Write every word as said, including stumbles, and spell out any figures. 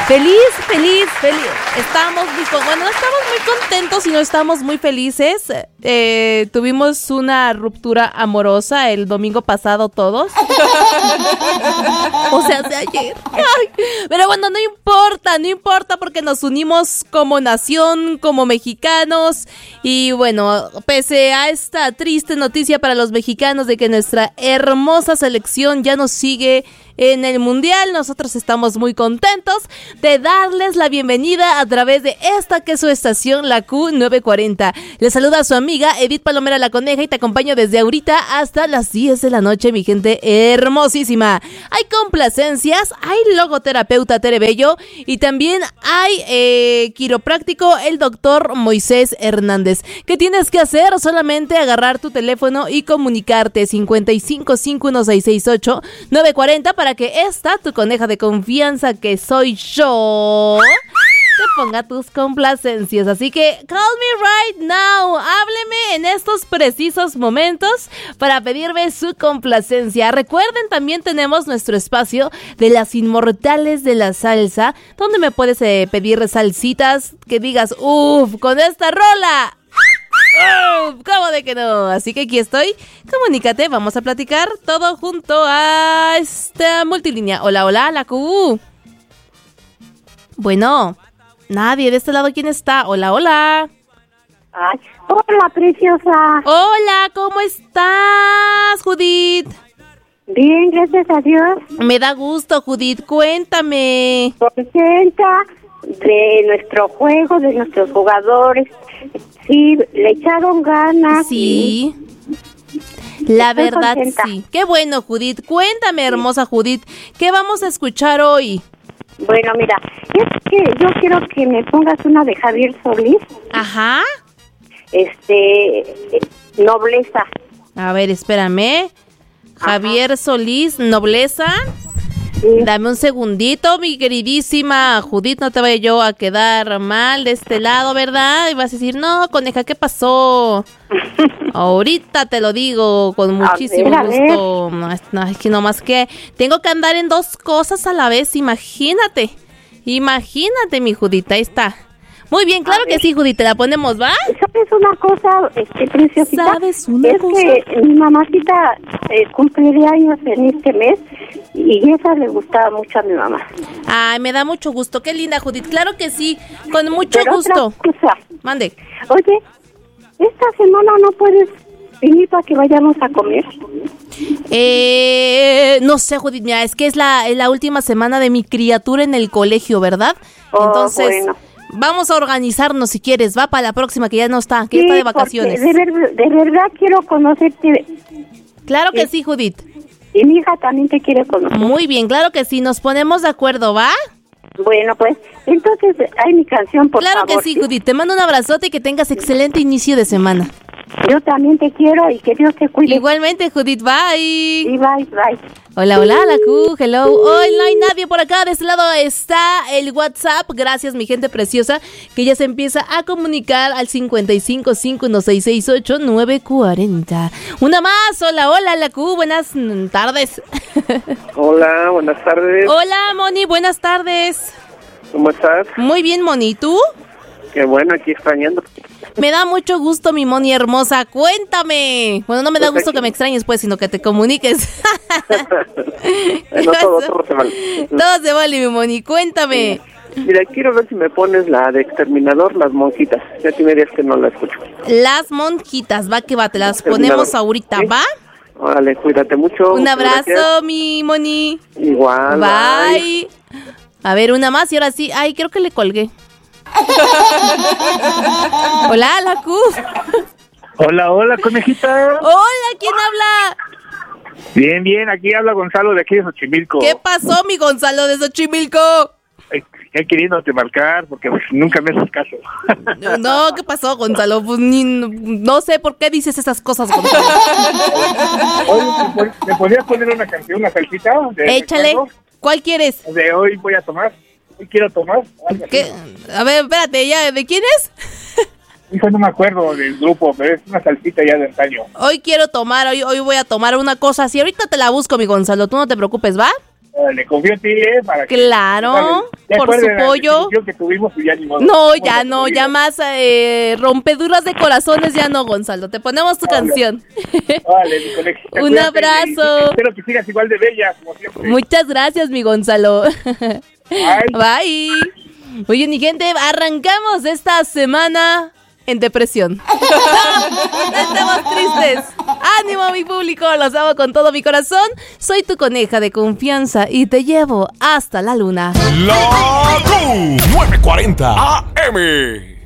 Feliz, feliz, feliz. Estamos muy, con... bueno, no estamos muy contentos y no estamos muy felices. Eh, tuvimos una ruptura amorosa el domingo pasado todos. O sea, de ayer. Ay. Pero bueno, no importa, no importa porque nos unimos como nación, como mexicanos. Y bueno, pese a esta triste noticia para los mexicanos de que nuestra hermosa selección ya nos sigue en el mundial, nosotros estamos muy contentos de darles la bienvenida a través de esta que es su estación, la Q novecientos cuarenta. Les saluda a su amiga Edith Palomera la Coneja y te acompaño desde ahorita hasta las diez de la noche, mi gente hermosísima. Hay complacencias, hay logoterapeuta Tere Bello y también hay eh, quiropráctico el doctor Moisés Hernández. ¿Qué tienes que hacer? Solamente agarrar tu teléfono y comunicarte cincuenta y cinco, cinco uno seis seis ocho, nueve cuarenta para que esta, tu coneja de confianza que soy yo, te ponga tus complacencias. Así que call me right now, hábleme en estos precisos momentos para pedirme su complacencia. Recuerden, también tenemos nuestro espacio de las inmortales de la salsa, donde me puedes eh, pedir salsitas que digas, uff, con esta rola. Oh, ¿cómo de que no? Así que aquí estoy, comunícate, vamos a platicar todo junto a esta multilínea. Hola, hola, la Q. Bueno, nadie de este lado, ¿quién está? Hola, hola. Ay, hola, preciosa. Hola, ¿cómo estás, Judith? Bien, gracias a Dios. Me da gusto, Judith, cuéntame. Contenta de nuestro juego, de nuestros jugadores. Sí, le echaron ganas. Sí, la Estoy verdad contenta. sí. Qué bueno, Judith. Cuéntame, hermosa Judith, ¿qué vamos a escuchar hoy? Bueno, mira, es que yo quiero que me pongas una de Javier Solís, Ajá. este, eh, Nobleza. A ver, espérame. Javier Solís, Nobleza. Sí. Dame un segundito, mi queridísima Judith, no te vaya yo a quedar mal de este lado, ¿verdad? Y vas a decir, no, coneja, ¿qué pasó? Ahorita te lo digo con muchísimo A ver, a ver. gusto. No, es- no, es que nomás que tengo que andar en dos cosas a la vez, imagínate. Imagínate, mi Judith, ahí está. Muy bien, claro que sí, Judith, te la ponemos, ¿va? ¿Sabes una cosa, este, preciosita? ¿Sabes una es cosa? que mi mamacita eh, cumpliría años en este mes y esa le gustaba mucho a mi mamá. Ay, me da mucho gusto, qué linda, Judith, claro que sí, con mucho Pero gusto. otra cosa, Mande. oye, esta semana no puedes venir para que vayamos a comer. Eh, no sé, Judith, mira, es que es la, es la última semana de mi criatura en el colegio, ¿verdad? Oh, Entonces, bueno. vamos a organizarnos si quieres, va para la próxima que ya no está, que ya Sí, está de porque vacaciones. De, ver- de verdad quiero conocerte Claro que Sí. sí, Judith. y mi hija también te quiere conocer. Muy bien, claro que sí, nos ponemos de acuerdo, ¿va? Bueno, pues, entonces hay mi canción, por Claro favor. que sí, Judith, te mando un abrazote y que tengas excelente inicio de semana. Yo también te quiero y que Dios te cuide. Igualmente, Judith, bye. Y bye, bye. Hola, hola, la Q, hello. Hoy no hay nadie por acá, de este lado está el WhatsApp. Gracias, mi gente preciosa, que ya se empieza a comunicar al cincuenta y cinco, cinco uno seis seis ocho, nueve cuarenta. Una más, hola, hola, la Q, buenas mm, tardes. Hola, buenas tardes. Hola, Moni, buenas tardes. ¿Cómo estás? Muy bien, Moni, ¿tú? Qué bueno, aquí extrañando. Me da mucho gusto, mi Moni hermosa, cuéntame. Bueno, no me da Pues gusto aquí. que me extrañes, pues, sino que te comuniques. No, todo, todo se vale. Todo se vale, mi Moni, cuéntame. Mira, quiero ver si me pones la de Exterminador, Las Monjitas. Ya tiene días que no la escucho. Las monjitas, va que va, te las Exterminador. ponemos ahorita, ¿Sí? ¿va? Órale, cuídate mucho. Un muchas abrazo, gracias. mi Moni. Igual. Bye. A ver, una más y ahora sí. Ay, creo que le colgué. Hola, la Q. Hola, hola, conejita. Hola, ¿quién habla? Bien, bien, aquí habla Gonzalo de aquí de Xochimilco. ¿Qué pasó, mi Gonzalo de Xochimilco? Ay, ya queriéndote marcar, porque pues, nunca me haces caso. No, ¿qué pasó, Gonzalo? Pues ni, no sé por qué dices esas cosas, Gonzalo. Oye, ¿me pod- ¿me podrías poner una canción, una salsita? De Échale. recuerdo? ¿Cuál quieres? De hoy voy a tomar. Hoy quiero tomar. algo así. ¿Qué? A ver, espérate, ¿ya? ¿De quién es? Hijo, no me acuerdo del grupo, pero es una salsita ya de antaño. Hoy quiero tomar, hoy, hoy voy a tomar una cosa así. Ahorita te la busco, mi Gonzalo, tú no te preocupes, ¿va? Le confío en ti, ¿eh? Para que, Claro, ya por después su de la pollo. discusión que tuvimos, pues ya ni modo. No, Vamos ya a no, seguir. ya más eh, rompeduras de corazones, ya no, Gonzalo. Te ponemos tu Vale. canción. Vale, mi coneja. Un Cuídate, abrazo. y- y espero que sigas igual de bella, como siempre. Muchas gracias, mi Gonzalo. Bye. Bye. Oye, mi gente, arrancamos esta semana en depresión. No estamos tristes. Ánimo, mi público, los amo con todo mi corazón. Soy tu coneja de confianza y te llevo hasta la luna. La Q nueve cuarenta A M.